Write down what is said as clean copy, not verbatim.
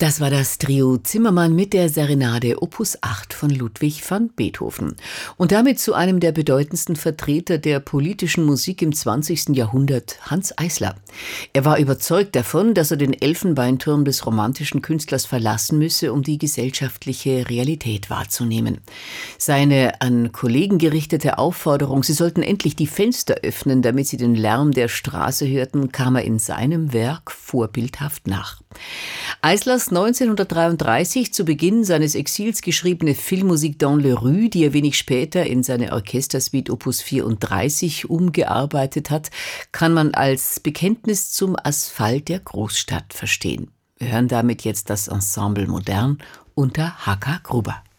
Das war das Trio Zimmermann mit der Serenade Opus 8 von Ludwig van Beethoven. Und damit zu einem der bedeutendsten Vertreter der politischen Musik im 20. Jahrhundert, Hanns Eisler. Er war überzeugt davon, dass er den Elfenbeinturm des romantischen Künstlers verlassen müsse, um die gesellschaftliche Realität wahrzunehmen. Seine an Kollegen gerichtete Aufforderung, sie sollten endlich die Fenster öffnen, damit sie den Lärm der Straße hörten, kam er in seinem Werk vorbildhaft nach. Eislers 1933 zu Beginn seines Exils geschriebene Filmmusik Dans les rues, die er wenig später in seine Orchestersuite Opus 34 umgearbeitet hat, kann man als Bekenntnis zum Asphalt der Großstadt verstehen. Wir hören damit jetzt das Ensemble Modern unter H.K. Gruber.